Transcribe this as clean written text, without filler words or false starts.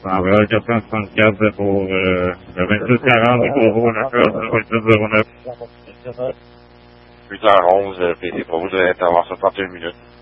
Envoie 464 pour le 2640 pour le 2609. 8h11, PC pour vous, de l'intervention 31 minutes.